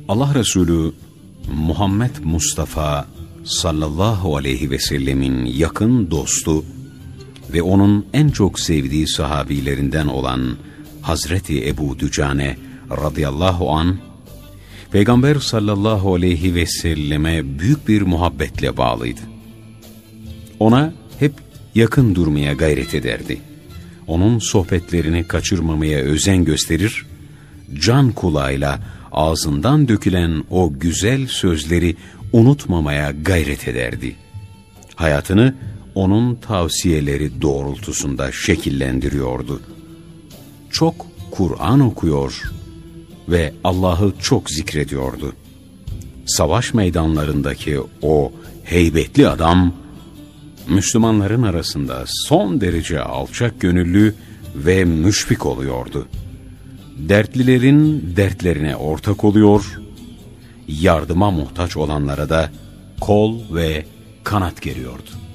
Allah Resulü Muhammed Mustafa sallallahu aleyhi ve sellemin yakın dostu ve onun en çok sevdiği sahabilerinden olan Hazreti Ebu Dücane radıyallahu an, Peygamber sallallahu aleyhi ve selleme büyük bir muhabbetle bağlıydı. Ona hep yakın durmaya gayret ederdi. Onun sohbetlerini kaçırmamaya özen gösterir, can kulağıyla ağzından dökülen o güzel sözleri unutmamaya gayret ederdi. Hayatını onun tavsiyeleri doğrultusunda şekillendiriyordu. Çok Kur'an okuyor ve Allah'ı çok zikrediyordu. Savaş meydanlarındaki o heybetli adam, Müslümanların arasında son derece alçak gönüllü ve müşfik oluyordu. Dertlilerin dertlerine ortak oluyor, yardıma muhtaç olanlara da kol ve kanat geriyordu.